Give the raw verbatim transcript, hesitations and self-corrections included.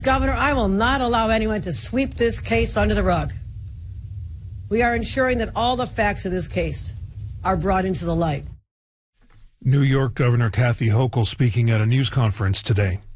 Governor, I will not allow anyone to sweep this case under the rug. We are ensuring that all the facts of this case are brought into the light. New York Governor Kathy Hochul speaking at a news conference today.